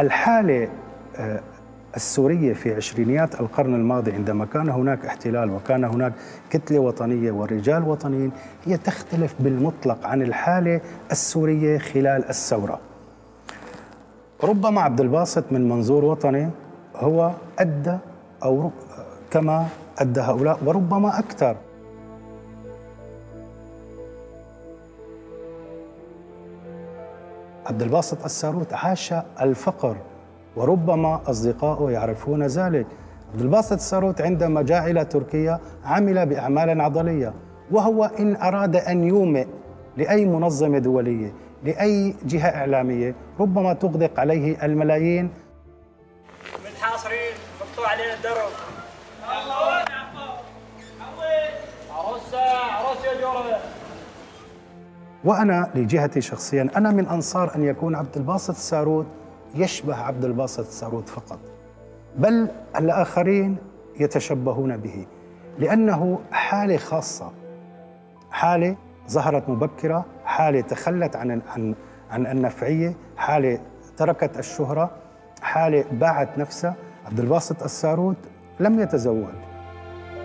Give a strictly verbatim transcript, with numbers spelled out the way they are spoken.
الحالة السورية في عشرينيات القرن الماضي عندما كان هناك احتلال وكان هناك كتلة وطنية ورجال وطنيين هي تختلف بالمطلق عن الحالة السورية خلال الثورة. ربما عبد الباسط من منظور وطني هو أدى أو كما أدى هؤلاء وربما أكثر. عبد الباسط الساروت عاش الفقر وربما أصدقائه يعرفون ذلك. عبد الباسط الساروت عندما جاء إلى تركيا عمل بأعمال عضلية، وهو إن أراد أن يومئ لأي منظمة دولية لأي جهة إعلامية ربما تغدق عليه الملايين. متحاصرين مقطوع علينا الدرب. وأنا لجهتي شخصياً أنا من أنصار أن يكون عبد الباسط الساروت يشبه عبد الباسط الساروت فقط، بل الآخرين يتشبهون به، لأنه حالة خاصة، حالة ظهرت مبكرة، حالة تخلت عن عن عن النفعية، حالة تركت الشهرة، حالة باعت نفسها. عبد الباسط الساروت لم يتزوج،